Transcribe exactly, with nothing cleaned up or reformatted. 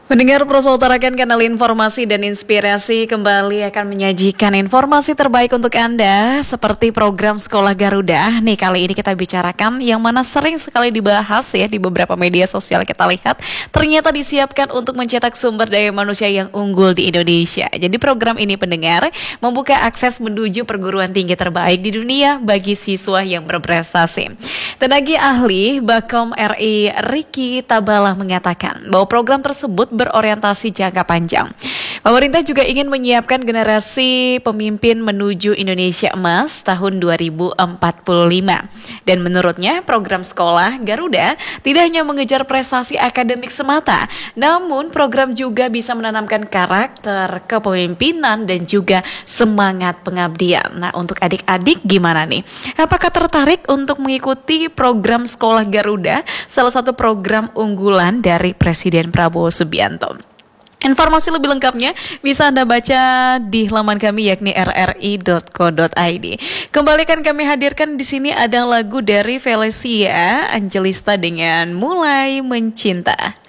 Mendengar Proso utarakan kanal informasi dan inspirasi kembali akan menyajikan informasi terbaik untuk Anda seperti program Sekolah Garuda. Nih kali ini kita bicarakan yang mana sering sekali dibahas ya di beberapa media sosial kita lihat ternyata disiapkan untuk mencetak sumber daya manusia yang unggul di Indonesia. Jadi program ini pendengar membuka akses menuju perguruan tinggi terbaik di dunia bagi siswa yang berprestasi. Tenaga ahli Bakom R I Riki Tabalah mengatakan bahwa program tersebut berorientasi jangka panjang. Pemerintah juga ingin menyiapkan generasi pemimpin menuju Indonesia Emas tahun dua ribu empat puluh lima. Dan menurutnya program Sekolah Garuda tidak hanya mengejar prestasi akademik semata, namun program juga bisa menanamkan karakter, kepemimpinan dan juga semangat pengabdian. Nah, untuk adik-adik gimana nih? Apakah tertarik untuk mengikuti program Sekolah Garuda, salah satu program unggulan dari Presiden Prabowo Subianto? Informasi lebih lengkapnya bisa Anda baca di laman kami yakni r r i dot co dot i d. Kembali kan kami hadirkan di sini ada lagu dari Felicia Angelista dengan Mulai Mencinta.